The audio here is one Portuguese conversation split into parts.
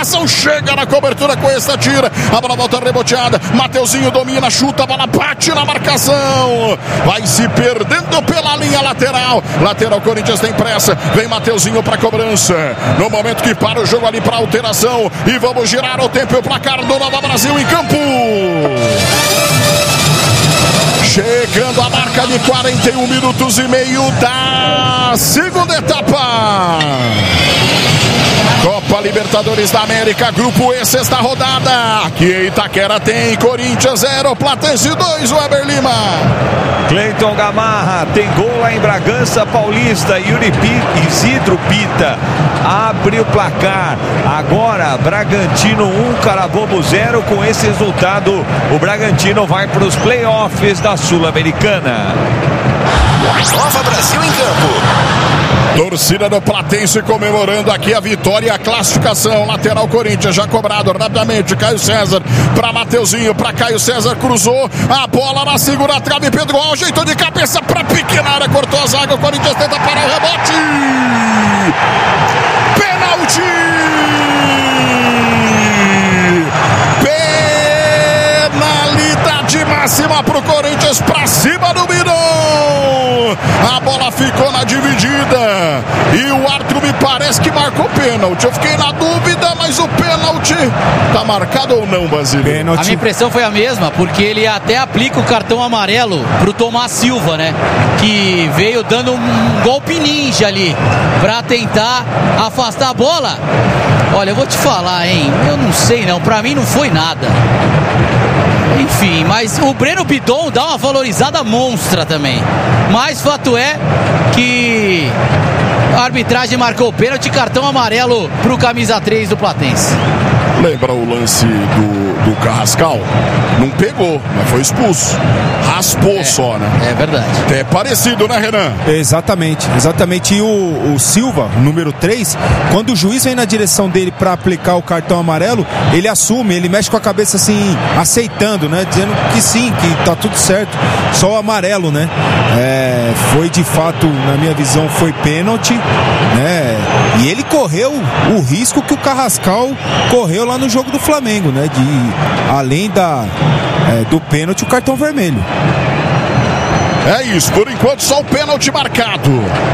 marcação, chega na cobertura com essa tira, a bola volta reboteada, Mateuzinho domina, chuta, a bola bate na marcação, vai se perdendo pela linha lateral, Corinthians tem pressa, vem Mateuzinho para cobrança, no momento que para o jogo ali para alteração, e vamos girar o tempo e o placar do Nova Brasil em campo. Chegando a marca de 41 minutos e meio da segunda etapa. Copa Libertadores da América, Grupo E, sexta rodada. Aqui em Itaquera tem Corinthians 0, Platense 2, Weber Lima. Cleiton Gamarra tem gol lá em Bragança Paulista. Isidro Pita abre o placar. Agora Bragantino 1, Carabobo 0. Com esse resultado, o Bragantino vai para os playoffs da Sul-Americana. Nova Brasil em campo. Torcida do Platense comemorando aqui a vitória e a classificação. Lateral Corinthians já cobrado rapidamente. Caio César para Mateuzinho, para Caio César, cruzou a bola na segura trave. Pedro ajeitou de cabeça para pequena área, cortou a zaga. O Corinthians tenta parar o rebote. Pênalti! Penalidade máxima pro Corinthians, para cima do Bidon. A bola ficou na dividida e o árbitro me parece que marcou pênalti. Eu fiquei na dúvida, mas o pênalti tá marcado ou não, Basílio? A minha impressão foi a mesma, porque ele até aplica o cartão amarelo pro Tomás Silva, né? Que veio dando um golpe ninja ali pra tentar afastar a bola. Olha, eu vou te falar, hein? Eu não sei não, pra mim não foi nada. Enfim, mas o Breno Bidon dá uma valorizada monstra também. Mas fato é que a arbitragem marcou o pênalti, cartão amarelo pro camisa 3 do Platense. Lembra o lance do Carrascal? Não pegou, mas foi expulso. Raspou só, né? É verdade. É parecido, né, Renan? Exatamente. E o Silva, número 3, quando o juiz vem na direção dele para aplicar o cartão amarelo, ele assume, ele mexe com a cabeça assim, aceitando, né? Dizendo que sim, que tá tudo certo. Só o amarelo, né? Foi de fato, na minha visão, foi pênalti, né? E ele correu o risco que o Carrascal correu lá no jogo do Flamengo, né? Além do pênalti, o cartão vermelho. É isso, por enquanto só o pênalti marcado.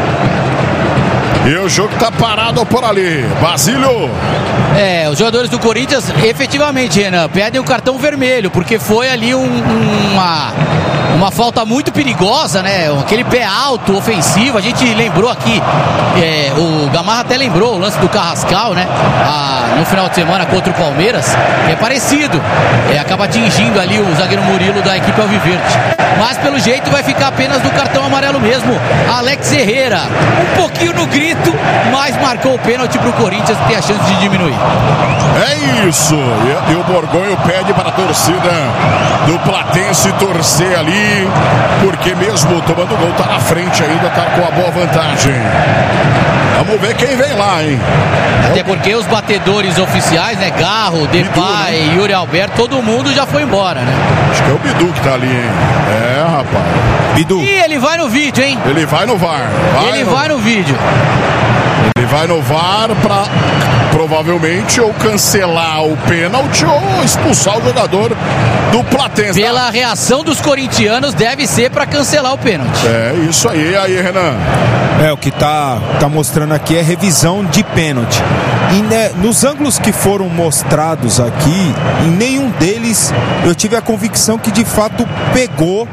E o jogo tá parado por ali. Basílio. Os jogadores do Corinthians, efetivamente, Renan, pedem o cartão vermelho, porque foi ali uma falta muito perigosa, né? Aquele pé alto, ofensivo. A gente lembrou aqui, o Gamarra até lembrou o lance do Carrascal, né? No final de semana contra o Palmeiras, que é parecido. Acaba atingindo ali o zagueiro Murilo da equipe alviverde. Mas pelo jeito vai ficar apenas do cartão amarelo mesmo. Alex Herrera, um pouquinho no grito, mas marcou o pênalti pro Corinthians, ter a chance de diminuir. É isso. E o Borgonho pede para a torcida do Platense torcer ali, porque mesmo tomando gol, tá na frente ainda, tá com a boa vantagem. Vamos ver quem vem lá, hein? Até porque os batedores oficiais, né? Garro, Depay, né? Yuri Alberto, todo mundo já foi embora, né? Acho que é o Bidu que tá ali, hein? Rapaz. Bidu. E ele vai no vídeo, hein? Ele vai no VAR. Vai no vídeo. Ele vai no VAR pra provavelmente ou cancelar o pênalti ou expulsar o jogador do Platense. Pela reação dos corintianos, deve ser pra cancelar o pênalti. É isso aí, Renan. O que tá mostrando aqui é revisão de pênalti. E nos ângulos que foram mostrados aqui, em nenhum deles eu tive a convicção que de fato pegou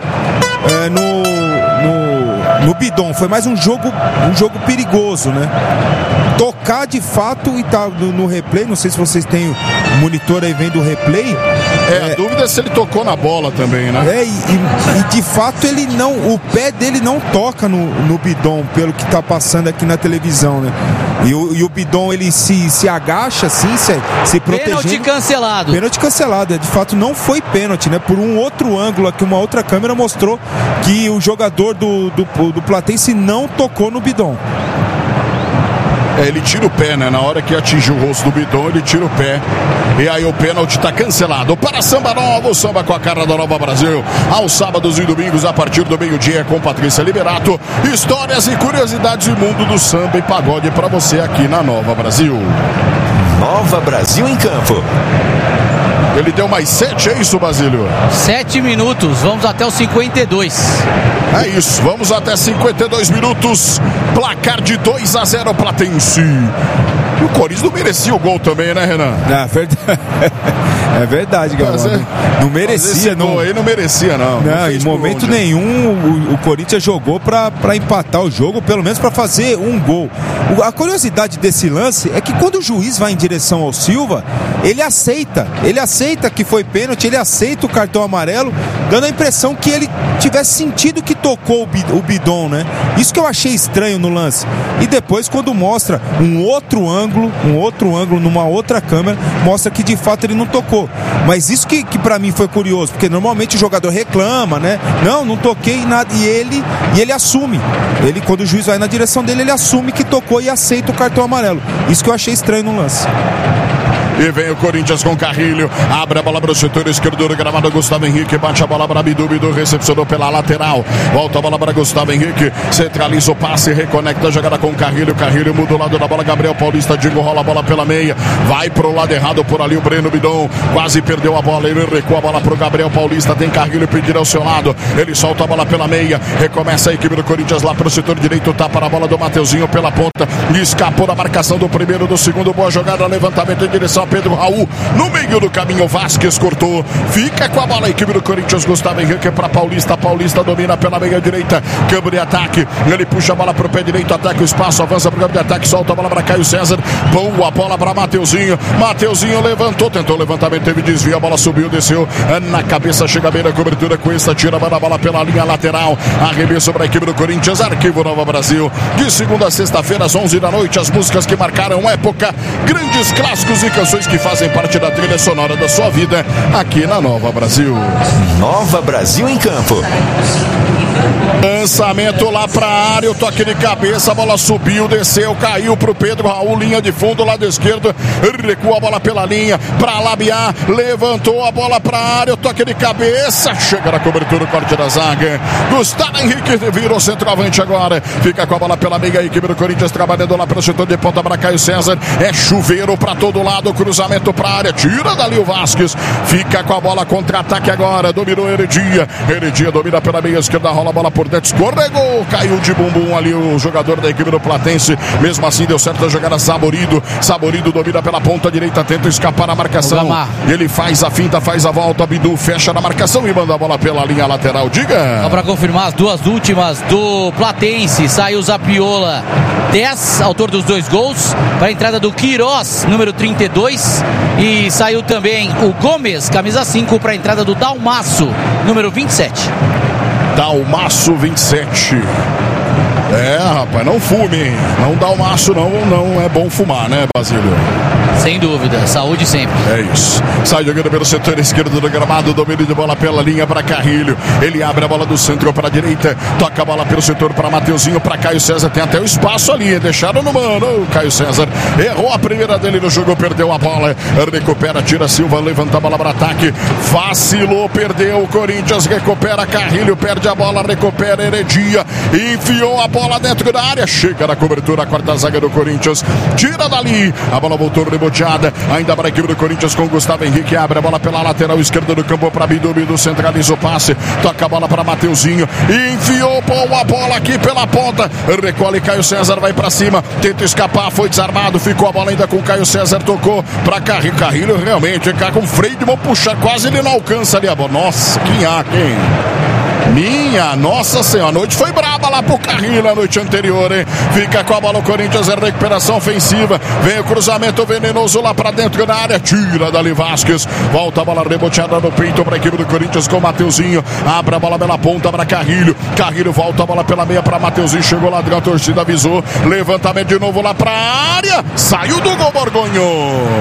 no Bidon. Foi mais um jogo perigoso, né? Tocar de fato, e tá no replay, não sei se vocês têm o monitor aí vendo o replay. A dúvida é se ele tocou na bola também, né? E de fato o pé dele não toca no Bidon, pelo que tá passando aqui na televisão, né? E o Bidon, ele se agacha assim, se protegendo. Pênalti cancelado. De fato não foi pênalti, né? Por um outro ângulo aqui, uma outra câmera mostrou que o jogador do Platense não tocou no Bidon. Ele tira o pé, né? Na hora que atingiu o rosto do Bidon, ele tira o pé. E aí o pênalti tá cancelado. Para Samba Nova, o samba com a cara da Nova Brasil. Aos sábados e domingos, a partir do meio-dia, com Patrícia Liberato. Histórias e curiosidades do mundo do samba e pagode para você aqui na Nova Brasil. Nova Brasil em campo. Ele deu mais 7, é isso, Basílio? 7 minutos, vamos até os 52. É isso, vamos até 52 minutos. Placar de 2-0 Platense. E o Corinthians não merecia o gol também, né, Renan? É verdade, Galvão. Não merecia, não. Aí não merecia, não. Não, em momento nenhum o Corinthians jogou pra empatar o jogo, pelo menos pra fazer um gol. A curiosidade desse lance é que quando o juiz vai em direção ao Silva, ele aceita que foi pênalti, ele aceita o cartão amarelo, dando a impressão que ele tivesse sentido que tocou o bidon, né? Isso que eu achei estranho no lance. E depois, quando mostra um outro ângulo numa outra câmera, mostra que de fato ele não tocou. Mas isso que pra mim foi curioso, porque normalmente o jogador reclama, né? Não toquei em nada. E ele assume. Ele, quando o juiz vai na direção dele, ele assume que tocou e aceita o cartão amarelo. Isso que eu achei estranho no lance. E vem o Corinthians com Carrilho. Abre a bola para o setor esquerdo do gramado. Gustavo Henrique bate a bola para Bidu. Bidu recepcionou pela lateral. Volta a bola para Gustavo Henrique. Centraliza o passe. Reconecta a jogada com Carrilho. Carrilho muda o lado da bola. Gabriel Paulista. Diego rola a bola pela meia. Vai pro lado errado por ali o Breno Bidon. Quase perdeu a bola. Ele recua a bola pro Gabriel Paulista. Tem Carrilho pedindo ao seu lado. Ele solta a bola pela meia. Recomeça a equipe do Corinthians lá pro setor direito. Tapa na bola do Mateuzinho pela ponta. Escapou da marcação do primeiro, do segundo. Boa jogada. Levantamento em direção a Pedro Raul, no meio do caminho, Vasquez cortou, fica com a bola a equipe do Corinthians. Gustavo Henrique para Paulista domina pela meia direita, campo de ataque, ele puxa a bola para o pé direito, ataca o espaço, avança para o campo de ataque, solta a bola para Caio César, boa bola para Mateuzinho levantou, tentou o levantamento, teve desvio, a bola subiu, desceu na cabeça, chega bem na cobertura, com essa tira a bola pela linha lateral, arremesso para a equipe do Corinthians. Arquivo Nova Brasil, de segunda a sexta-feira às 11 da noite, as músicas que marcaram época, grandes clássicos e canções que fazem parte da trilha sonora da sua vida, aqui na Nova Brasil. Nova Brasil em campo. Lançamento lá pra área, o toque de cabeça, a bola subiu, desceu, caiu pro Pedro Raul, linha de fundo, lado esquerdo, recua a bola pela linha, pra Labiar, levantou a bola pra área, o toque de cabeça, chega na cobertura, o corte da zaga, Gustavo Henrique virou centroavante agora, fica com a bola pela meia, a equipe do Corinthians trabalhando lá pro setor de ponta para Caio César, é chuveiro pra todo lado, cruzamento pra área, tira dali o Vasquez, fica com a bola, contra-ataque agora, dominou Heredia domina pela meia esquerda, rola a bola por dentro, escorregou, caiu de bumbum ali o jogador da equipe do Platense, mesmo assim deu certo a jogada. Saborido domina pela ponta direita, tenta escapar na marcação, ele faz a finta, faz a volta, Bidu fecha na marcação e manda a bola pela linha lateral, diga. Só pra confirmar as duas últimas do Platense, saiu o Zapiola 10, autor dos 2 gols, para a entrada do Queiroz, número 32, e saiu também o Gomes, camisa 5, para a entrada do Dalmaço, número 27. Dalmaço 27. Rapaz, não fume, não dá o maço, não é bom fumar, né, Basílio? Sem dúvida, saúde sempre. É isso. Sai jogando pelo setor esquerdo do gramado, domínio de bola pela linha para Carrilho. Ele abre a bola do centro para a direita, toca a bola pelo setor para Mateuzinho, para Caio César. Tem até o espaço ali, deixaram no mano. O Caio César errou a primeira dele no jogo, perdeu a bola. Recupera, tira Silva, levanta a bola para ataque. Vacilou, perdeu. O Corinthians recupera, Carrilho perde a bola, recupera Heredia, enfiou a bola dentro da área, chega na cobertura, a quarta zaga do Corinthians, tira dali, a bola voltou reboteada, ainda para a equipe do Corinthians com Gustavo Henrique, abre a bola pela lateral esquerda do campo para Bidu centraliza o passe, toca a bola para Mateuzinho, enfiou a bola aqui pela ponta, recolhe Caio César, vai para cima, tenta escapar, foi desarmado, ficou a bola ainda com Caio César, tocou para Carrilho, realmente, cá com freio de mão, puxa, quase ele não alcança ali a bola, nossa, que nhaca, hein? Minha nossa senhora, a noite foi braba lá pro Carrilho na noite anterior, hein? Fica com a bola o Corinthians, é recuperação ofensiva, vem o cruzamento venenoso lá pra dentro da área, tira dali Vasquez, volta a bola reboteada no peito pra equipe do Corinthians com o Mateuzinho, abre a bola pela ponta pra Carrilho volta a bola pela meia pra Mateuzinho, chegou lá, a torcida avisou, levantamento de novo lá pra área, saiu do gol Borgonho.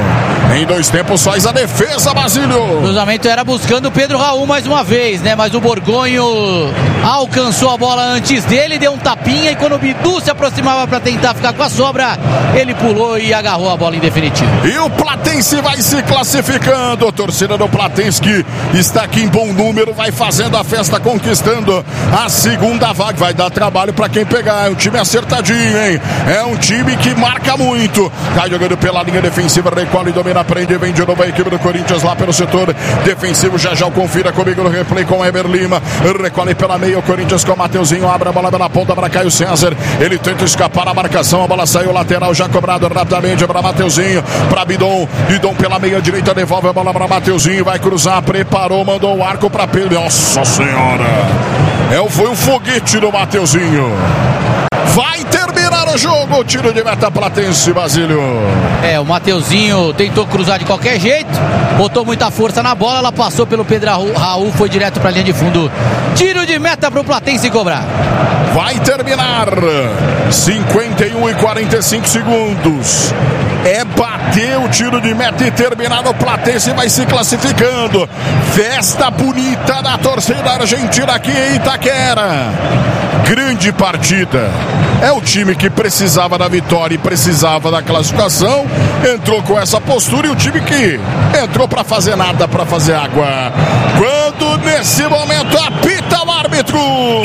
Em 2 tempos faz a defesa, Basílio. O cruzamento era buscando o Pedro Raul mais uma vez, né? Mas o Borgonho alcançou a bola antes dele, deu um tapinha e quando o Bidu se aproximava para tentar ficar com a sobra, ele pulou e agarrou a bola em definitivo. E o Platense vai se classificando. A torcida do Platense que está aqui em bom número, vai fazendo a festa, conquistando a segunda vaga. Vai dar trabalho para quem pegar. É um time acertadinho, hein? É um time que marca muito. Cai jogando pela linha defensiva, recolhe, domina, prende, vem de novo a equipe do Corinthians lá pelo setor defensivo. Já confira comigo no replay com o Eber Lima. Recolhe pela meia o Corinthians com o Mateuzinho. Abre a bola pela ponta para Caio César. Ele tenta escapar na marcação. A bola saiu lateral, já cobrado rapidamente para Mateuzinho. Para Bidon. Bidon pela meia direita, devolve a bola para Mateuzinho. Vai cruzar, preparou, mandou o arco para Pedro. Nossa Senhora! Foi um foguete do Mateuzinho. Vai terminar o jogo. Tiro de meta Platense, Basílio. O Mateuzinho tentou cruzar de qualquer jeito, botou muita força na bola, ela passou pelo Pedro Raul, foi direto para a linha de fundo. Tiro de meta para o Platense cobrar. Vai terminar 51 e 45 segundos. Bater o tiro de meta e terminar no Platense, vai se classificando. Festa bonita da torcida argentina aqui em Itaquera. Grande partida. É o time que precisava da vitória e precisava da classificação. Entrou com essa postura e o time que entrou para fazer nada, para fazer água. Quando nesse momento apita o árbitro.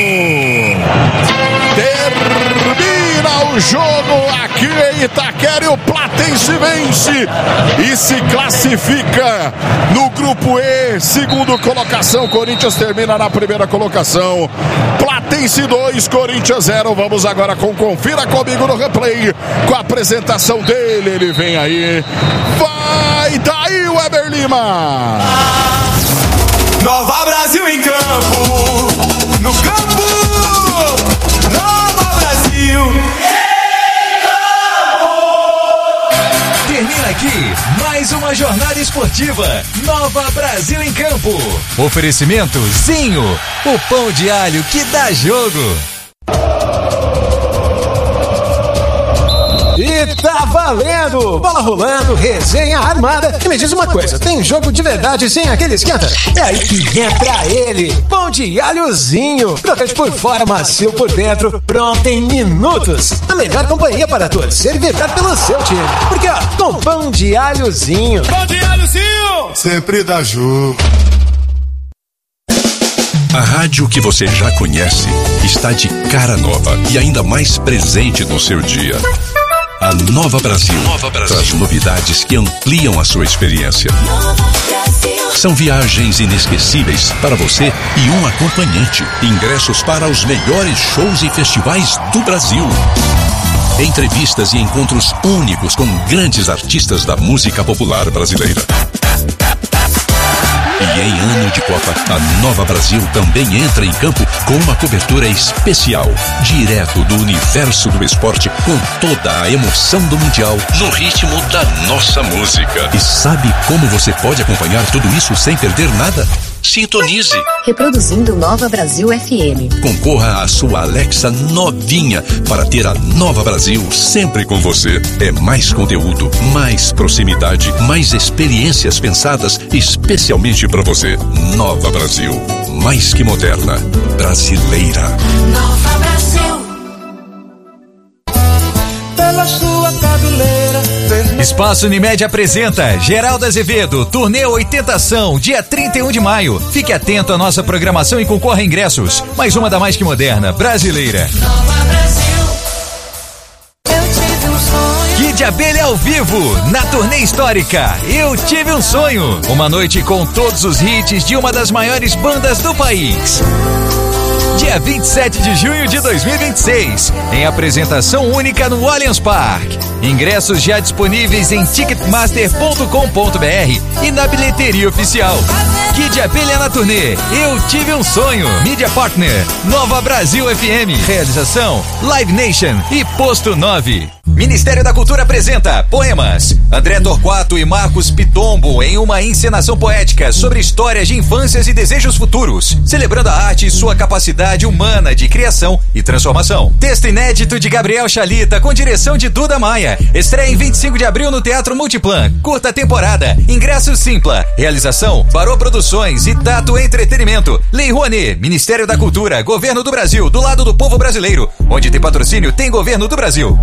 Termina o jogo aqui em Itaquera e o Platense vence e se classifica no grupo E, segunda colocação. Corinthians termina na primeira colocação. Platense 2, Corinthians 0. Vamos agora com Confira Comigo no replay, com a apresentação dele. Ele vem aí. Vai daí o Eber Lima. Nova Brasil em campo. No campo. Nova Brasil. Termina aqui mais uma jornada esportiva. Nova Brasil em campo. Oferecimento Zinho, o pão de alho que dá jogo. E tá valendo! Bola rolando, resenha armada. E me diz uma coisa, tem jogo de verdade sem aquele esquenta? É aí que entra ele, pão de alhozinho. Crocante por fora, macio por dentro, pronto em minutos. A melhor companhia para torcer e vibrar pelo seu time. Porque ó, com pão de alhozinho. Pão de alhozinho! Sempre dá jogo. A rádio que você já conhece está de cara nova e ainda mais presente no seu dia. A Nova Brasil traz novidades que ampliam a sua experiência. São viagens inesquecíveis para você e um acompanhante. Ingressos para os melhores shows e festivais do Brasil. Entrevistas e encontros únicos com grandes artistas da música popular brasileira. E em ano de Copa, a Nova Brasil também entra em campo com uma cobertura especial, direto do universo do esporte, com toda a emoção do Mundial, no ritmo da nossa música. E sabe como você pode acompanhar tudo isso sem perder nada? Sintonize. Reproduzindo Nova Brasil FM. Concorra à sua Alexa novinha para ter a Nova Brasil sempre com você. É mais conteúdo, mais proximidade, mais experiências pensadas especialmente para você. Nova Brasil, mais que moderna, brasileira. Nova Brasil. Pela sua cabeleira. Espaço Unimed apresenta Geraldo Azevedo, turnê 80 ação, dia 31 de maio. Fique atento à nossa programação e concorra a ingressos. Mais uma da mais que moderna, brasileira. Nova Brasil. Eu tive um sonho. Kid Abelha ao vivo, na turnê histórica Eu Tive um Sonho. Uma noite com todos os hits de uma das maiores bandas do país. Dia 27 de junho de 2026, em apresentação única no Allianz Parque. Ingressos já disponíveis em ticketmaster.com.br e na bilheteria oficial. Kid Abelha na turnê Eu Tive um Sonho. Mídia Partner Nova Brasil FM. Realização Live Nation e Posto 9. Ministério da Cultura apresenta Poemas. André Torquato e Marcos Pitombo em uma encenação poética sobre histórias de infâncias e desejos futuros, celebrando a arte e sua capacidade humana de criação e transformação. Texto inédito de Gabriel Chalita com direção de Duda Maia. Estreia em 25 de abril no Teatro Multiplan. Curta temporada. Ingresso Simpla. Realização Barô Produções e Tato Entretenimento. Lei Rouanet, Ministério da Cultura, Governo do Brasil, do lado do povo brasileiro. Onde tem patrocínio, tem Governo do Brasil.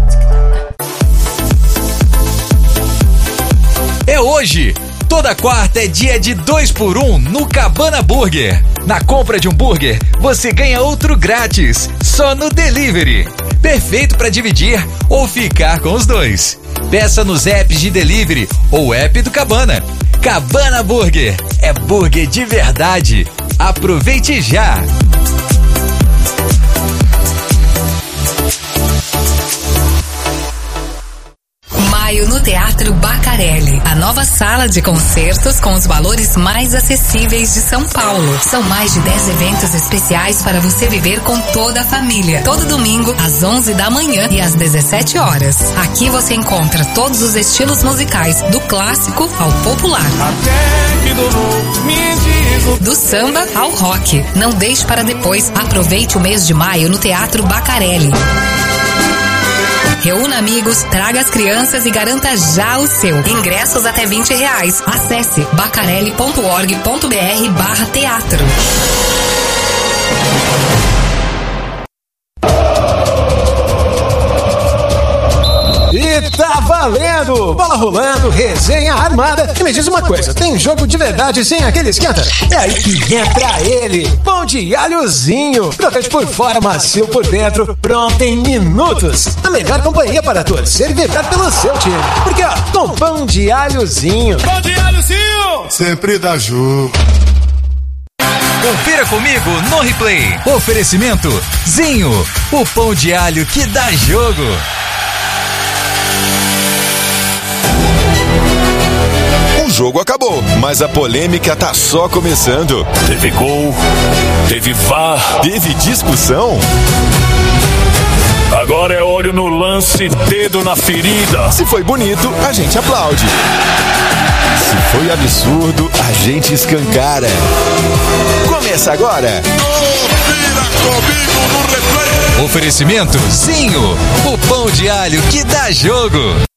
É hoje! Toda quarta é dia de 2x1 no Cabana Burger. Na compra de um burger, você ganha outro grátis, só no delivery. Perfeito para dividir ou ficar com os dois. Peça nos apps de delivery ou app do Cabana. Cabana Burger, é burger de verdade. Aproveite já! Maio no Teatro Bacarelli, a nova sala de concertos com os valores mais acessíveis de São Paulo. São mais de 10 eventos especiais para você viver com toda a família. Todo domingo, às 11 da manhã e às 17 horas. Aqui você encontra todos os estilos musicais, do clássico ao popular. Do samba ao rock. Não deixe para depois. Aproveite o mês de maio no Teatro Bacarelli. Reúna amigos, traga as crianças e garanta já o seu. Ingressos até R$20. Acesse bacarelli.org.br/teatro. E tá valendo! Bola rolando, resenha armada. E me diz uma coisa, tem jogo de verdade sem aquele esquenta? É aí que entra ele, pão de alhozinho. Crocante por fora, macio por dentro, pronto em minutos. A melhor companhia para torcer e vibrar pelo seu time. Porque ó, com pão de alhozinho. Pão de alhozinho! Sempre dá jogo. Confira comigo no replay. Oferecimento Zinho, o pão de alho que dá jogo. O jogo acabou, mas a polêmica tá só começando. Teve gol, teve VAR, teve discussão. Agora é olho no lance, dedo na ferida. Se foi bonito, a gente aplaude. Se foi absurdo, a gente escancara. Começa agora. Confira comigo no replay. Oferecimento Zinho, o pão de alho que dá jogo.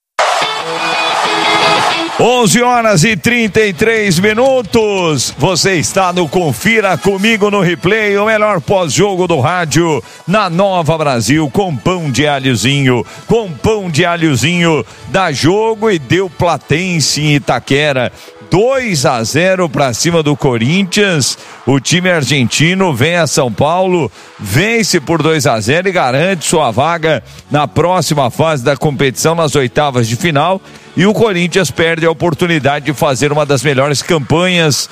11h33. Você está no Confira Comigo no Replay, o melhor pós-jogo do rádio na Nova Brasil, com pão de alhozinho. Com pão de alhozinho dá jogo e deu Platense em Itaquera. 2-0 para cima do Corinthians. O time argentino vem a São Paulo, vence por 2-0 e garante sua vaga na próxima fase da competição, nas oitavas de final. E o Corinthians perde a oportunidade de fazer uma das melhores campanhas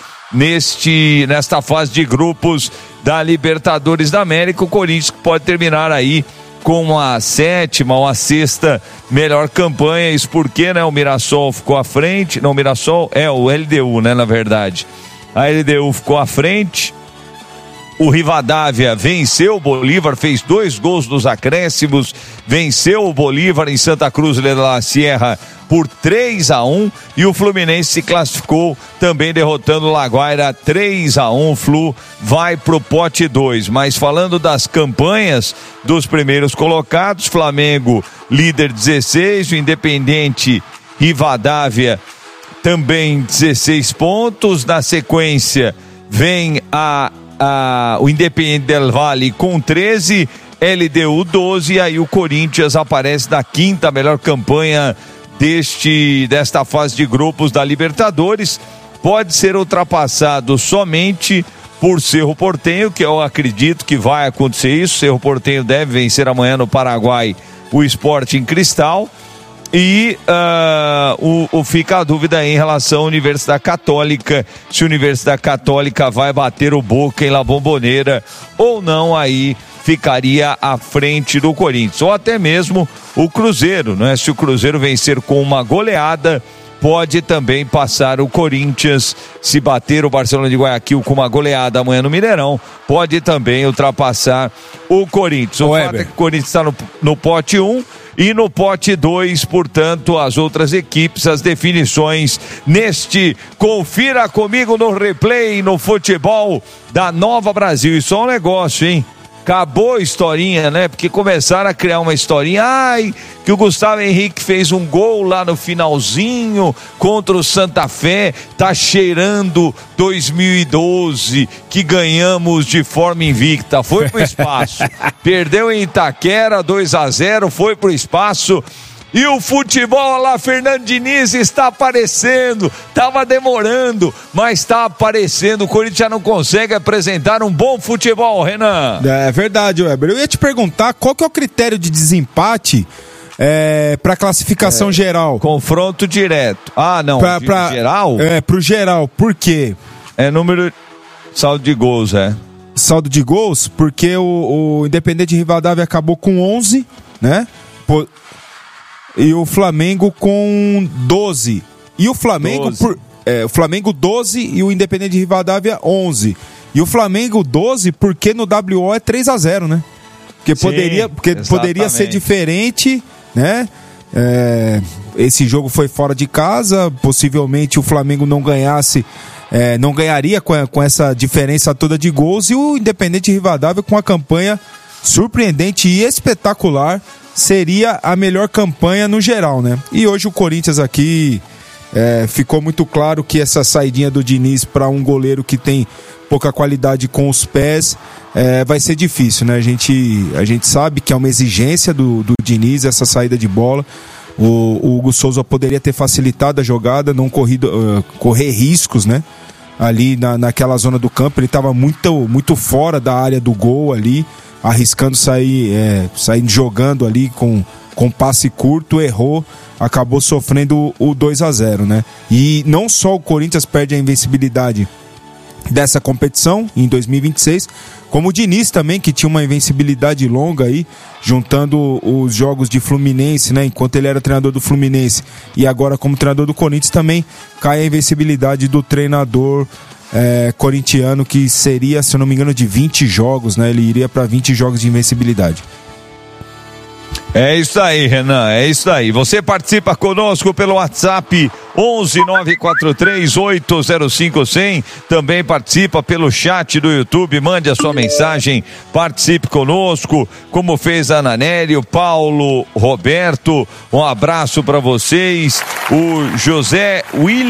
nesta fase de grupos da Libertadores da América. O Corinthians pode terminar aí com a sétima ou a sexta melhor campanha. Isso porque, né, o Mirassol ficou à frente. Não, o Mirassol é o LDU, né, na verdade. A LDU ficou à frente. O Rivadavia venceu o Bolívar, fez 2 gols nos acréscimos, venceu o Bolívar em Santa Cruz de la Sierra por 3-1, e o Fluminense se classificou também derrotando o Laguaira 3-1. O Flu vai pro pote 2. Mas falando das campanhas dos primeiros colocados, Flamengo líder 16, o Independente Rivadavia também 16 pontos. Na sequência vem o Independiente del Valle com 13, LDU 12, e aí o Corinthians aparece na quinta melhor campanha desta fase de grupos da Libertadores. Pode ser ultrapassado somente por Cerro Porteño, que eu acredito que vai acontecer isso. Cerro Porteño deve vencer amanhã no Paraguai o Sporting Cristal. E fica a dúvida em relação à Universidade Católica, se a Universidade Católica vai bater o Boca em La Bombonera ou não. Aí ficaria à frente do Corinthians, ou até mesmo o Cruzeiro, né? Se o Cruzeiro vencer com uma goleada pode também passar o Corinthians. Se bater o Barcelona de Guayaquil com uma goleada amanhã no Mineirão, pode também ultrapassar o Corinthians. O fato é que o Corinthians está no pote 1 e no pote 2, portanto, as outras equipes, as definições neste Confira Comigo no Replay, no futebol da Nova Brasil. E só um negócio, hein? Acabou a historinha, né? Porque começaram a criar uma historinha. Ai, que o Gustavo Henrique fez um gol lá no finalzinho contra o Santa Fé. Tá cheirando 2012, que ganhamos de forma invicta. Foi pro espaço. Perdeu em Itaquera, 2-0, foi pro espaço. E o futebol lá, Fernando Diniz, está aparecendo. Tava demorando, mas está aparecendo. O Corinthians já não consegue apresentar um bom futebol, Renan. É verdade, Weber. Eu ia te perguntar qual que é o critério de desempate para classificação geral. Confronto direto. Ah, não. Geral? Pro geral. Por quê? É número... Saldo de gols, Saldo de gols, porque o Independente Rivadavia acabou com 11, né? E o Flamengo com 12. E o Flamengo 12. O Flamengo 12 e o Independente Rivadavia 11. E o Flamengo 12 porque no WO é 3-0, né? Porque poderia ser diferente, né? Esse jogo foi fora de casa, possivelmente o Flamengo não ganharia com essa diferença toda de gols, e o Independente Rivadavia com uma campanha surpreendente e espetacular, seria a melhor campanha no geral, né? E hoje o Corinthians aqui ficou muito claro que essa saidinha do Diniz para um goleiro que tem pouca qualidade com os pés vai ser difícil, né? A gente sabe que é uma exigência do Diniz essa saída de bola. O Hugo Souza poderia ter facilitado a jogada, não correr riscos, né? Ali naquela zona do campo, ele estava muito fora da área do gol ali, arriscando sair jogando ali com passe curto, errou, acabou sofrendo o 2-0, né? E não só o Corinthians perde a invencibilidade dessa competição em 2026, como o Diniz também, que tinha uma invencibilidade longa aí, juntando os jogos de Fluminense, né? Enquanto ele era treinador do Fluminense e agora como treinador do Corinthians, também cai a invencibilidade do treinador corintiano, que seria, se eu não me engano, de 20 jogos, né? Ele iria para 20 jogos de invencibilidade. É isso aí, Renan, é isso aí. Você participa conosco pelo WhatsApp 11-943-805-100. Também participa pelo chat do YouTube. Mande a sua mensagem, participe conosco, como fez a Ananelli, o Paulo, Roberto. Um abraço para vocês. O José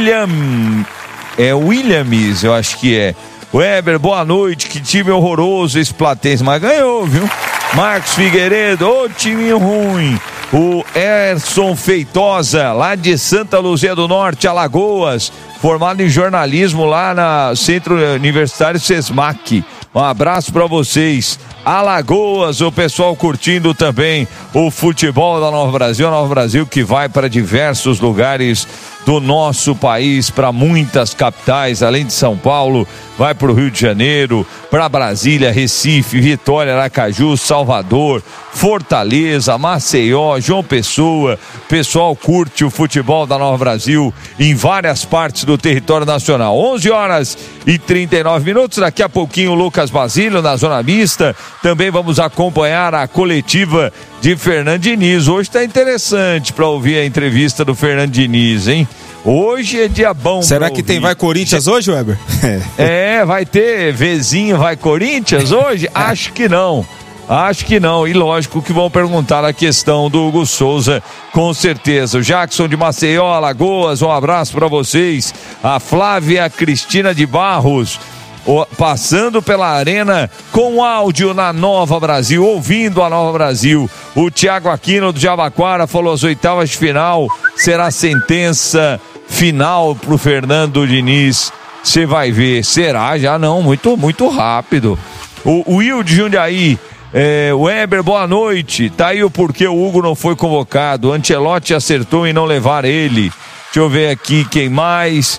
Williams, eu acho que é. Weber, boa noite, que time horroroso esse Platense, mas ganhou, viu? Marcos Figueiredo, ô time ruim. O Erson Feitosa, lá de Santa Luzia do Norte, Alagoas, formado em jornalismo lá na Centro Universitário Sesmac. Um abraço para vocês. Alagoas, o pessoal curtindo também o futebol da Nova Brasil, a Nova Brasil que vai para diversos lugares do nosso país, para muitas capitais, além de São Paulo, vai para o Rio de Janeiro, para Brasília, Recife, Vitória, Aracaju, Salvador, Fortaleza, Maceió, João Pessoa. O pessoal curte o futebol da Nova Brasil em várias partes do território nacional. 11h39. Daqui a pouquinho o Lucas Basílio na Zona Mista. Também vamos acompanhar a coletiva de Fernando Diniz. Hoje está interessante para ouvir a entrevista do Fernando Diniz, hein? Hoje é dia bom. Será que tem Vai Corinthians hoje, Weber? Vai ter Vzinho Vai Corinthians hoje? Acho que não. E lógico que vão perguntar a questão do Hugo Souza, com certeza. O Jackson de Maceió, Alagoas, um abraço para vocês. A Flávia Cristina de Barros, passando pela arena com áudio na Nova Brasil, ouvindo a Nova Brasil. O Thiago Aquino do Jabaquara falou: as oitavas de final será sentença final pro Fernando Diniz. Você vai ver. Será? Já não, muito rápido. O Will de Jundiaí, Weber, boa noite. Tá aí o porquê o Hugo não foi convocado. Ancelotti acertou em não levar ele. Deixa eu ver aqui quem mais.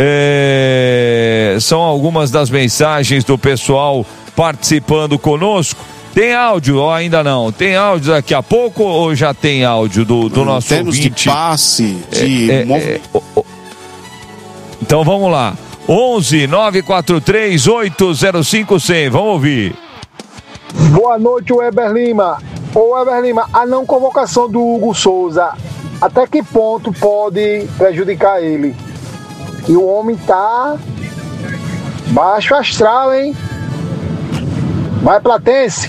São algumas das mensagens do pessoal participando conosco. Tem áudio ou ainda não? Tem áudio daqui a pouco ou já tem áudio do nosso ouvinte? De passe, Então vamos lá. 11-943-805-100. Vamos ouvir. Boa noite, Weber Lima. Ô Weber Lima, a não convocação do Hugo Souza, até que ponto pode prejudicar ele? E o homem tá baixo astral, hein? Vai, Platense.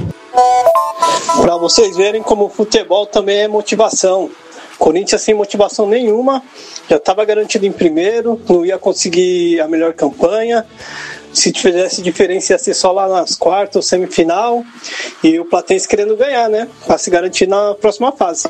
Para vocês verem como o futebol também é motivação. Corinthians sem motivação nenhuma, já estava garantido em primeiro, não ia conseguir a melhor campanha. Se tivesse diferença ia ser só lá nas quartas, semifinal. E o Platense querendo ganhar, né? Para se garantir na próxima fase.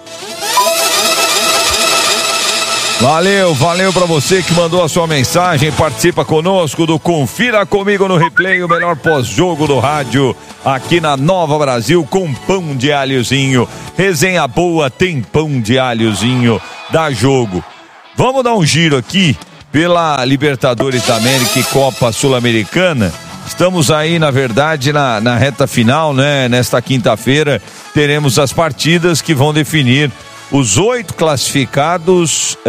Valeu pra você que mandou a sua mensagem, participa conosco do Confira Comigo no Replay, o melhor pós-jogo do rádio, aqui na Nova Brasil, com pão de alhozinho. Resenha boa, tem pão de alhozinho, dá jogo. Vamos dar um giro aqui pela Libertadores da América e Copa Sul-Americana. Estamos aí, na verdade, na reta final, né? Nesta quinta-feira teremos as partidas que vão definir os 8 classificados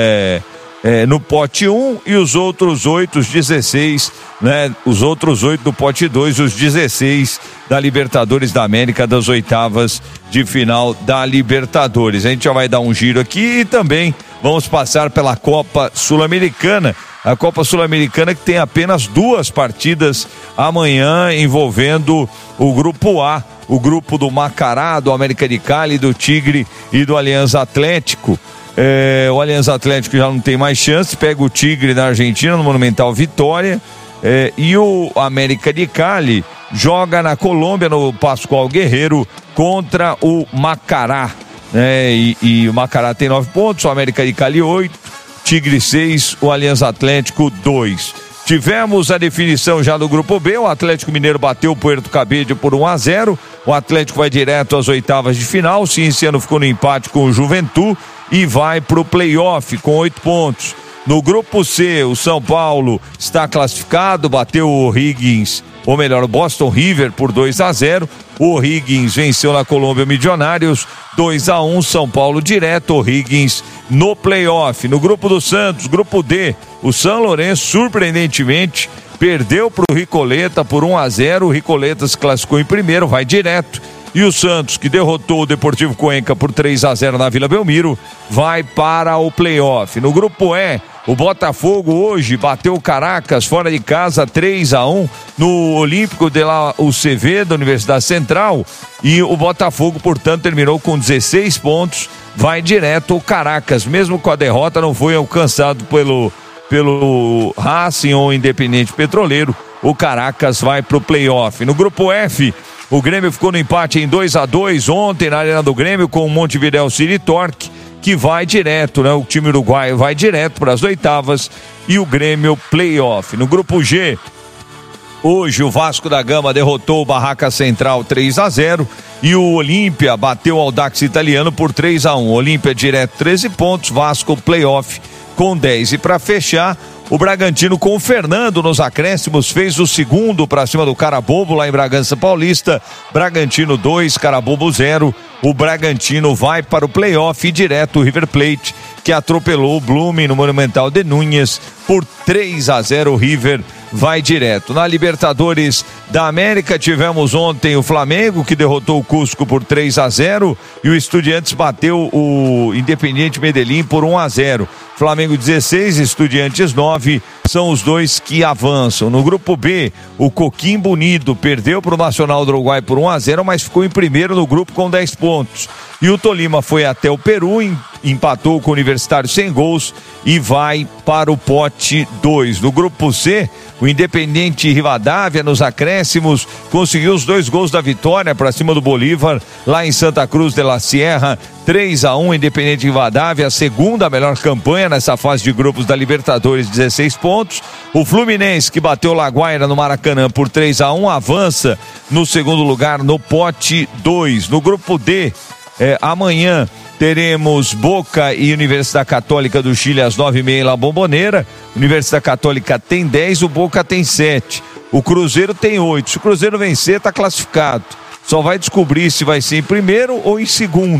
no pote 1 e os outros 8, os 16, né? Os outros 8 do pote 2, os 16 da Libertadores da América, das oitavas de final da Libertadores. A gente já vai dar um giro aqui e também vamos passar pela Copa Sul-Americana. A Copa Sul-Americana que tem apenas 2 partidas amanhã envolvendo o Grupo A. O grupo do Macará, do América de Cali, do Tigre e do Alianza Atlético. O Alianza Atlético já não tem mais chance, pega o Tigre da Argentina no Monumental Vitória. E o América de Cali joga na Colômbia, no Pascoal Guerreiro, contra o Macará. E o Macará tem 9 pontos, o América de Cali 8, Tigre 6, o Alianza Atlético 2. Tivemos a definição já do Grupo B, o Atlético Mineiro bateu o Puerto Cabello por 1-0, o Atlético vai direto às oitavas de final, o Cienciano ficou no empate com o Juventude e vai para o play-off com 8 pontos. No Grupo C, o São Paulo está classificado, bateu o O'Higgins, ou melhor, o Boston River por 2-0, o O'Higgins venceu na Colômbia Milionários, 2-1, São Paulo direto, O'Higgins no play-off. No Grupo do Santos, Grupo D, o São Lourenço surpreendentemente perdeu para o Ricoleta por 1-0, o Ricoleta se classificou em primeiro, vai direto. E o Santos, que derrotou o Deportivo Cuenca por 3-0 na Vila Belmiro, vai para o play-off. No Grupo E, o Botafogo hoje bateu o Caracas fora de casa 3-1 no Olímpico de la UCV da Universidade Central. E o Botafogo, portanto, terminou com 16 pontos, vai direto ao Caracas. Mesmo com a derrota, não foi alcançado pelo Racing ou Independente Petroleiro. O Caracas vai para o play-off. No Grupo F, o Grêmio ficou no empate em 2-2 ontem na Arena do Grêmio com o Montevidéu City Torque, que vai direto, né? O time uruguaio vai direto para as oitavas e o Grêmio play-off. No Grupo G, hoje o Vasco da Gama derrotou o Barraca Central 3-0 e o Olímpia bateu o Audax Italiano por 3-1. Olímpia direto 13 pontos, Vasco play-off com 10. E para fechar, o Bragantino com o Fernando nos acréscimos fez o segundo para cima do Carabobo lá em Bragança Paulista. Bragantino 2, Carabobo 0. O Bragantino vai para o play-off e direto o River Plate, que atropelou o Blumen no Monumental de Núñez por 3-0. O River vai direto. Na Libertadores da América tivemos ontem o Flamengo, que derrotou o Cusco por 3-0 e o Estudiantes bateu o Independiente Medellín por 1-0. Flamengo 16, Estudiantes 9, são os dois que avançam. No Grupo B, o Coquimbo Unido perdeu para o Nacional do Uruguai por 1-0, mas ficou em primeiro no grupo com 10 pontos. E o Tolima foi até o Peru, empatou com o Universitário sem gols e vai para o pote 2. No Grupo C, o Independiente Rivadavia nos acréscimos conseguiu os 2 gols da vitória para cima do Bolívar lá em Santa Cruz de la Sierra. 3-1, Independiente Rivadavia, a segunda melhor campanha nessa fase de grupos da Libertadores, 16 pontos. O Fluminense, que bateu o Laguaira no Maracanã por 3-1, avança no segundo lugar no pote 2. No Grupo D, amanhã teremos Boca e Universidade Católica do Chile às 9h30 em La Bombonera. Universidade Católica tem 10, o Boca tem 7. O Cruzeiro tem 8. Se o Cruzeiro vencer, está classificado. Só vai descobrir se vai ser em primeiro ou em segundo.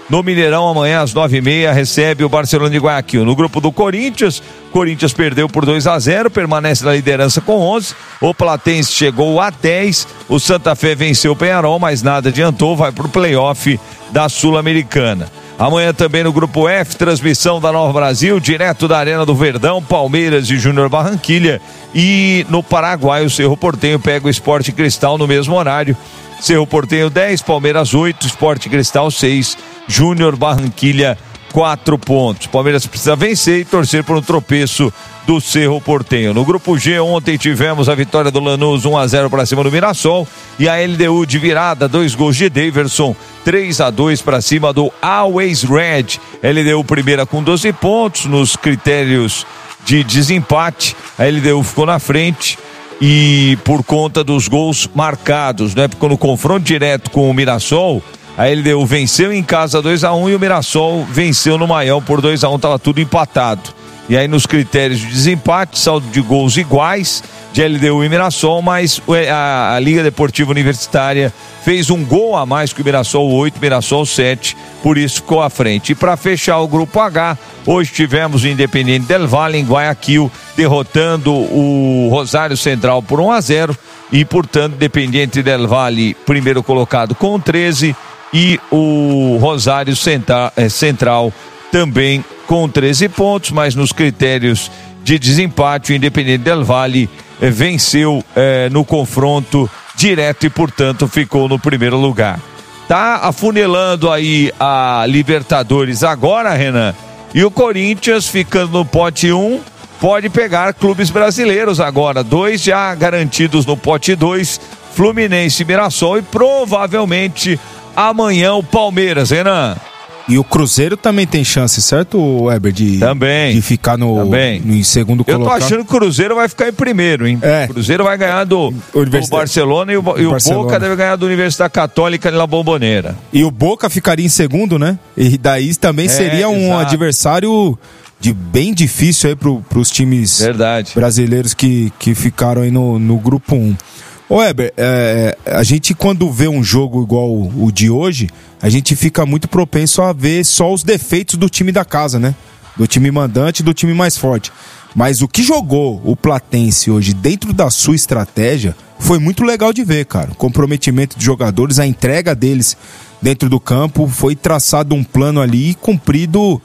no Mineirão amanhã às 9h30, recebe o Barcelona de Guayaquil. No grupo do Corinthians perdeu por 2-0, permanece na liderança com 11, o Platense chegou a 10, o Santa Fé venceu o Peñarol, mas nada adiantou, vai pro playoff da Sul-Americana. Amanhã também no grupo F, transmissão da Nova Brasil, direto da Arena do Verdão, Palmeiras e Júnior Barranquilha. E no Paraguai, o Cerro Porteño pega o Sport Cristal no mesmo horário. Cerro Porteño 10, Palmeiras 8, Sport Cristal 6, Júnior Barranquilha 4 pontos. Palmeiras precisa vencer e torcer por um tropeço do Cerro Porteño. No grupo G, ontem tivemos a vitória do Lanús 1-0 para cima do Mirassol e a LDU de virada, 2 gols de Daverson, 3-2 para cima do Always Red. LDU primeira com 12 pontos nos critérios de desempate. A LDU ficou na frente e por conta dos gols marcados, né? Porque no confronto direto com o Mirassol, a LDU venceu em casa 2-1 e o Mirassol venceu no Maião por 2-1, estava tudo empatado. E aí nos critérios de desempate, saldo de gols iguais de LDU e Mirassol, mas a Liga Deportiva Universitária fez um gol a mais que o Mirassol 8, Mirassol 7, por isso ficou à frente. E para fechar o grupo H, hoje tivemos o Independiente del Valle em Guayaquil, derrotando o Rosário Central por 1-0 e, portanto, Independiente del Valle primeiro colocado com 13 e o Rosário Central também com 13 pontos, mas nos critérios de desempate o Independiente del Valle venceu no confronto direto e, portanto, ficou no primeiro lugar. Tá afunilando aí a Libertadores agora, Renan, e o Corinthians ficando no pote 1 pode pegar clubes brasileiros agora, 2 já garantidos no pote 2, Fluminense e Mirassol, e provavelmente amanhã o Palmeiras, Renan. E o Cruzeiro também tem chance, certo, Weber? De ficar em segundo colocado. Eu tô achando que o Cruzeiro vai ficar em primeiro, hein? O Cruzeiro vai ganhar do Barcelona e o Boca deve ganhar da Universidade Católica na Bombonera. E o Boca ficaria em segundo, né? E daí também seria um adversário bem difícil aí pros times brasileiros que ficaram aí no grupo 1. Ô Weber, a gente quando vê um jogo igual o de hoje, a gente fica muito propenso a ver só os defeitos do time da casa, né? Do time mandante e do time mais forte. Mas o que jogou o Platense hoje dentro da sua estratégia foi muito legal de ver, cara. O comprometimento de jogadores, a entrega deles dentro do campo, foi traçado um plano ali e cumprido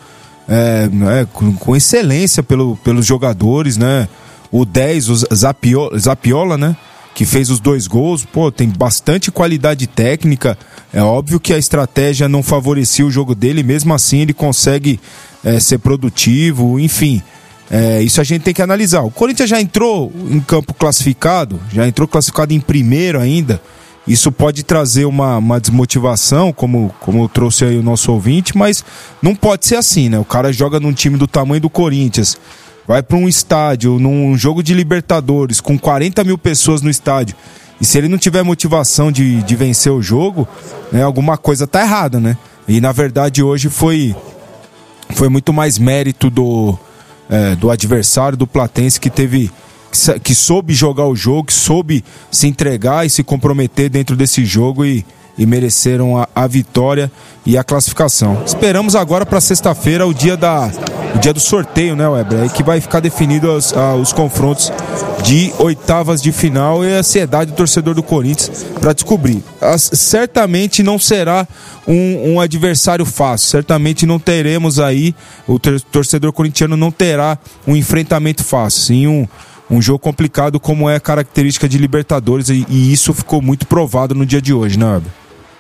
com excelência pelos jogadores, né? O 10, o Zapiola, né? Que fez os 2 gols, tem bastante qualidade técnica. É óbvio que a estratégia não favorecia o jogo dele, mesmo assim ele consegue ser produtivo, enfim. Isso a gente tem que analisar. O Corinthians já entrou em campo classificado, em primeiro ainda. Isso pode trazer uma desmotivação, como trouxe aí o nosso ouvinte, mas não pode ser assim, né? O cara joga num time do tamanho do Corinthians, vai para um estádio, num jogo de Libertadores, com 40 mil pessoas no estádio, e se ele não tiver motivação de vencer o jogo, né, alguma coisa tá errada, né? E na verdade hoje foi muito mais mérito do adversário, do Platense, que soube jogar o jogo, que soube se entregar e se comprometer dentro desse jogo e mereceram a vitória e a classificação. Esperamos agora para sexta-feira o dia do sorteio, né, Weber? Aí que vai ficar definido os confrontos de oitavas de final e a ansiedade do torcedor do Corinthians para descobrir. Certamente não será um adversário fácil, certamente não teremos aí, o torcedor corintiano não terá um enfrentamento fácil, sim um jogo complicado como é a característica de Libertadores e isso ficou muito provado no dia de hoje, né, Weber?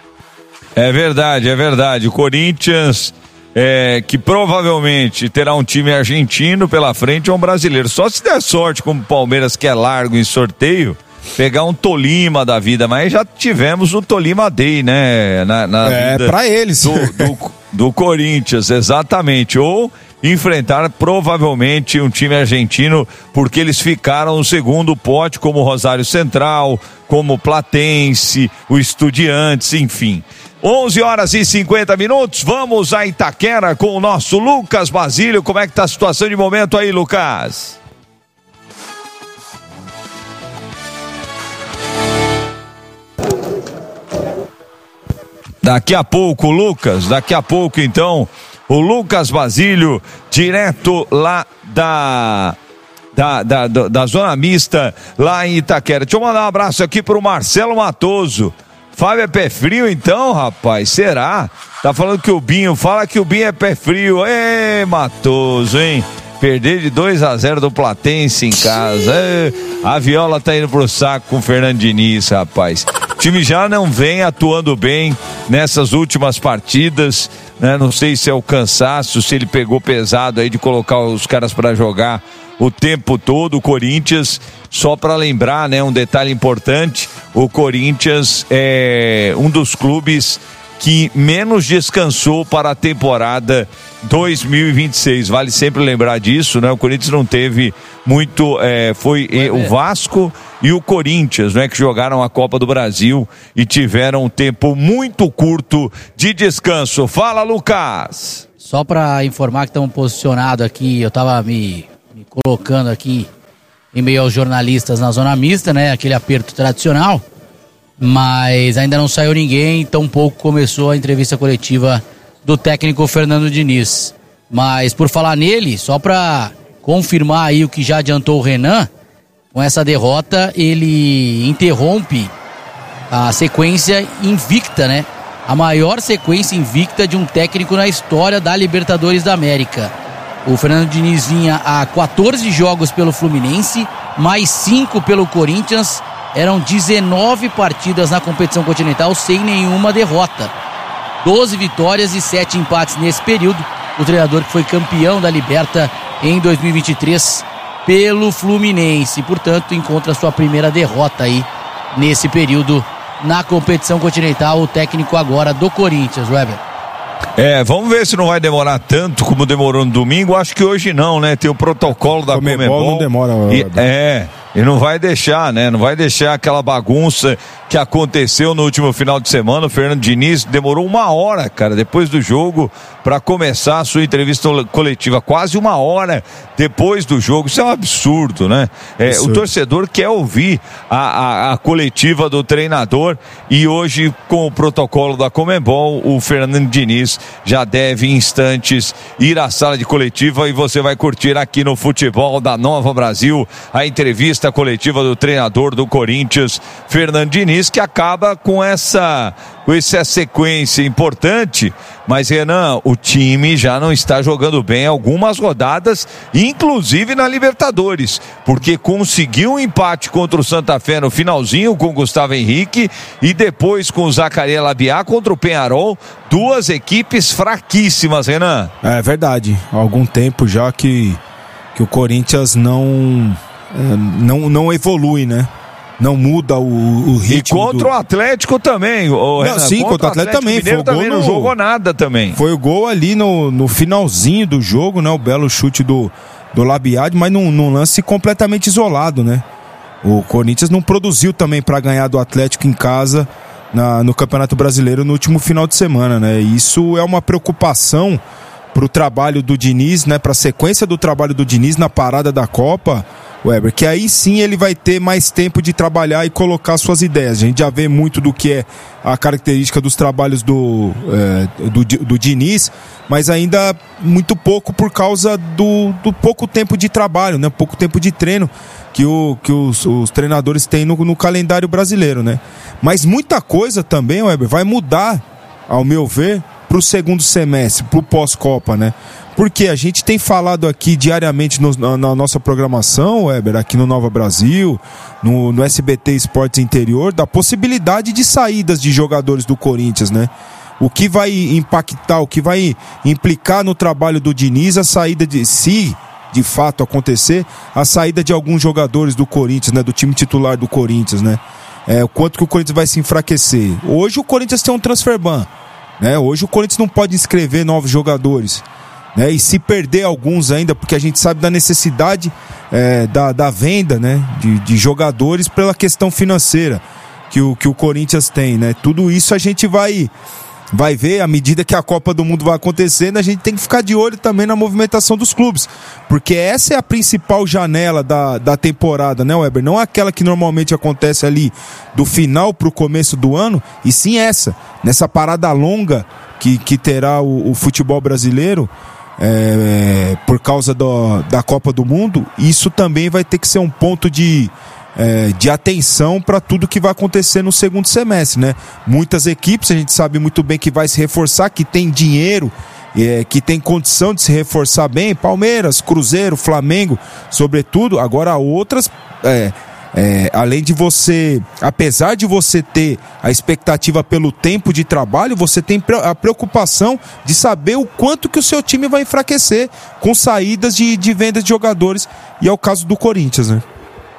É verdade. O Corinthians, que provavelmente terá um time argentino pela frente ou um brasileiro. Só se der sorte, como o Palmeiras, que é largo em sorteio, pegar um Tolima da vida. Mas já tivemos o Tolima Day, né? Na vida pra eles. Do Corinthians, exatamente. Ou enfrentar provavelmente um time argentino, porque eles ficaram no segundo pote, como o Rosário Central, como o Platense, o Estudiantes, enfim. 11h50, vamos a Itaquera com o nosso Lucas Basílio. Como é que tá a situação de momento aí, Lucas? Daqui a pouco, Lucas, então, o Lucas Basílio, direto lá da Zona Mista, lá em Itaquera. Deixa eu mandar um abraço aqui pro Marcelo Matoso. Fábio é pé frio então, rapaz? Será? Tá falando que o Binho, fala que o Binho é pé frio. Ê, Matoso, hein? Perder de 2-0 do Platense em casa. A Viola tá indo pro saco com o Fernando Diniz, rapaz. O time já não vem atuando bem nessas últimas partidas, né? Não sei se é o cansaço, se ele pegou pesado aí de colocar os caras para jogar o tempo todo. O Corinthians, só para lembrar, né, um detalhe importante, o Corinthians é um dos clubes que menos descansou para a temporada 2026, vale sempre lembrar disso, né? O Corinthians não teve muito, foi o Vasco e o Corinthians, né, que jogaram a Copa do Brasil e tiveram um tempo muito curto de descanso. Fala, Lucas! Só para informar que estamos posicionados aqui, eu estava me colocando aqui em meio aos jornalistas na Zona Mista, né, aquele aperto tradicional, mas ainda não saiu ninguém, tampouco começou a entrevista coletiva do técnico Fernando Diniz. Mas por falar nele, só para confirmar aí o que já adiantou o Renan, com essa derrota ele interrompe a sequência invicta, né? A maior sequência invicta de um técnico na história da Libertadores da América. O Fernando Diniz vinha a 14 jogos pelo Fluminense, mais 5 pelo Corinthians. Eram 19 partidas na competição continental sem nenhuma derrota. 12 vitórias e 7 empates nesse período. O treinador que foi campeão da Liberta em 2023 pelo Fluminense. Portanto, encontra sua primeira derrota aí nesse período na competição continental. O técnico agora do Corinthians, Weber. Vamos ver se não vai demorar tanto como demorou no domingo. Acho que hoje não, né? Tem o protocolo da Conmebol. Não demora. E não vai deixar, né? Não vai deixar aquela bagunça que aconteceu no último final de semana. O Fernando Diniz demorou 1 hora, cara, depois do jogo para começar a sua entrevista coletiva. Quase 1 hora depois do jogo. Isso é um absurdo, né? O torcedor quer ouvir a coletiva do treinador e hoje, com o protocolo da Conmebol, o Fernando Diniz já deve em instantes ir à sala de coletiva e você vai curtir aqui no Futebol da Nova Brasil a entrevista coletiva do treinador do Corinthians, Fernando Diniz, que acaba com essa sequência importante. Mas, Renan, o time já não está jogando bem algumas rodadas, inclusive na Libertadores, porque conseguiu um empate contra o Santa Fé no finalzinho com o Gustavo Henrique e depois com o Zacarias Labiá contra o Peñarol. 2 equipes fraquíssimas, Renan. É verdade, há algum tempo já que o Corinthians não evolui, né? Não muda o ritmo. E contra o Atlético também, Renan. Sim, contra o Atlético também. Foi o gol também não jogou nada também. Foi o gol ali no finalzinho do jogo, né? O belo chute do Labiad, mas num lance completamente isolado, né? O Corinthians não produziu também para ganhar do Atlético em casa no Campeonato Brasileiro no último final de semana, né? Isso é uma preocupação pro trabalho do Diniz, né? Pra sequência do trabalho do Diniz na parada da Copa, Weber, que aí sim ele vai ter mais tempo de trabalhar e colocar suas ideias. A gente já vê muito do que é a característica dos trabalhos do Diniz, mas ainda muito pouco por causa do pouco tempo de trabalho, né? Pouco tempo de treino que os treinadores têm no calendário brasileiro, né? Mas muita coisa também, Weber, vai mudar, ao meu ver, para o segundo semestre, para o pós-Copa, né? Porque a gente tem falado aqui diariamente na nossa programação, Weber, aqui no Nova Brasil, no SBT Esportes Interior, da possibilidade de saídas de jogadores do Corinthians, né? O que vai impactar, o que vai implicar no trabalho do Diniz, a saída se de fato acontecer, a saída de alguns jogadores do Corinthians, né? Do time titular do Corinthians, né? O quanto que o Corinthians vai se enfraquecer. Hoje o Corinthians tem um transfer ban, né? Hoje o Corinthians não pode inscrever novos jogadores, né? E se perder alguns ainda, porque a gente sabe da necessidade da venda, né? de jogadores pela questão financeira que o Corinthians tem, né? Tudo isso a gente vai vai ver, à medida que a Copa do Mundo vai acontecendo, a gente tem que ficar de olho também na movimentação dos clubes, porque essa é a principal janela da temporada, né, Weber? Não aquela que normalmente acontece ali do final pro começo do ano, e sim nessa parada longa que terá o futebol brasileiro, por causa da Copa do Mundo. Isso também vai ter que ser um ponto de atenção para tudo que vai acontecer no segundo semestre, né? Muitas equipes, a gente sabe muito bem que vai se reforçar, que tem dinheiro, que tem condição de se reforçar bem, Palmeiras, Cruzeiro, Flamengo, sobretudo. Agora outras, além de você, apesar de você ter a expectativa pelo tempo de trabalho, você tem a preocupação de saber o quanto que o seu time vai enfraquecer com saídas de venda de jogadores, e é o caso do Corinthians, né?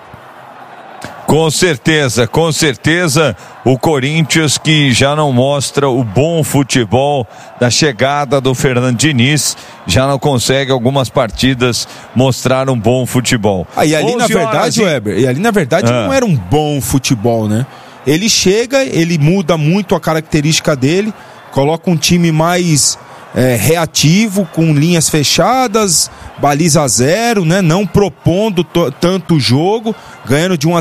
Com certeza, o Corinthians que já não mostra o bom futebol da chegada do Fernando Diniz, já não consegue algumas partidas mostrar um bom futebol. E ali na verdade, Weber, não era um bom futebol, né? Ele chega, ele muda muito a característica dele, coloca um time mais reativo, com linhas fechadas, baliza zero, né? Não propondo tanto o jogo, ganhando de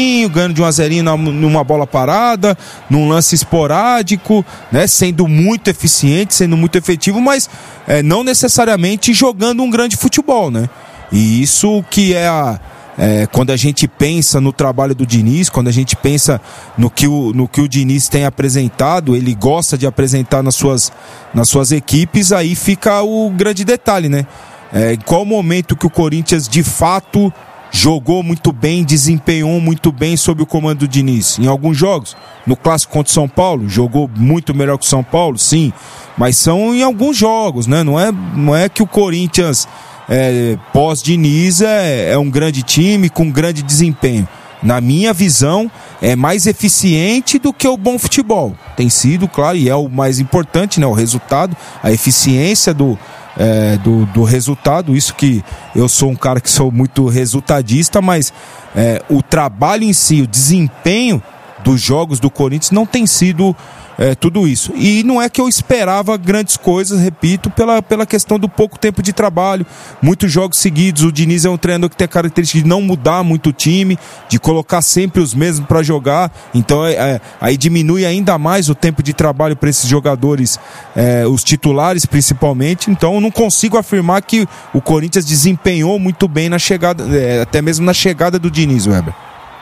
1-0 numa bola parada, num lance esporádico, né? Sendo muito eficiente, sendo muito efetivo, mas não necessariamente jogando um grande futebol, né? E isso que quando a gente pensa no trabalho do Diniz, quando a gente pensa no que o Diniz tem apresentado, ele gosta de apresentar nas suas equipes, aí fica o grande detalhe, né? Em qual momento que o Corinthians de fato jogou muito bem, desempenhou muito bem sob o comando do Diniz? Em alguns jogos, no clássico contra o São Paulo, jogou muito melhor que o São Paulo, sim, mas são em alguns jogos, né? Não é que o Corinthians pós-Diniz é um grande time com grande desempenho. Na minha visão, é mais eficiente do que o bom futebol. Tem sido, claro, e é o mais importante, né? O resultado, a eficiência do resultado. Isso que eu sou um cara que sou muito resultadista, mas o trabalho em si, o desempenho dos jogos do Corinthians não tem sido tudo isso. E não é que eu esperava grandes coisas, repito, pela questão do pouco tempo de trabalho, muitos jogos seguidos. O Diniz é um treinador que tem a característica de não mudar muito o time, de colocar sempre os mesmos para jogar, então aí diminui ainda mais o tempo de trabalho para esses jogadores, os titulares principalmente. Então eu não consigo afirmar que o Corinthians desempenhou muito bem na chegada, até mesmo na chegada do Diniz, Weber.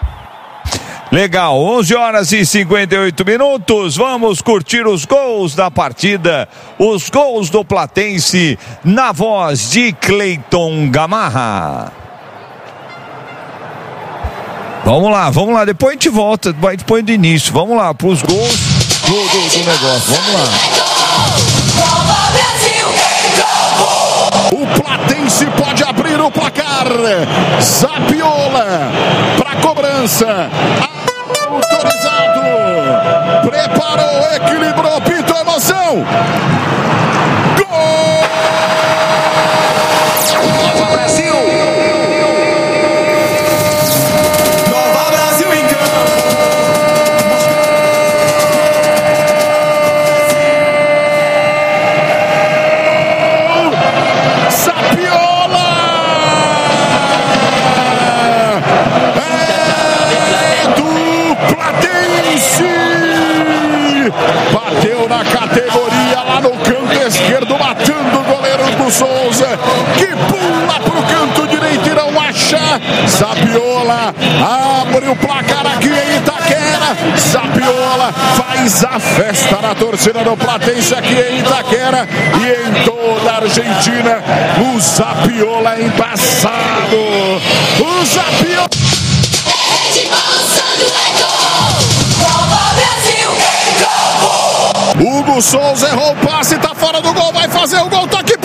Legal, 11h58, vamos curtir os gols da partida, os gols do Platense, na voz de Cleiton Gamarra. Vamos lá, depois a gente volta, depois do início, vamos lá, pros gols do negócio, vamos lá. O Platense pode abrir o placar, Zapiola para cobrança, autorizado, preparou, equilibrou, pintou emoção, gol! Nova Brasil! Nova Brasil em campo! Zapiola! Bateu na categoria lá no canto esquerdo, matando o goleiro do Souza, que pula pro canto direito e não acha. Zapiola abre o placar aqui em Itaquera. Zapiola faz a festa na torcida do Platense aqui em Itaquera e em toda a Argentina. O Zapiola é embaçado. O Zapiola Hugo Souza errou o passe, tá fora do gol, vai fazer o gol, toque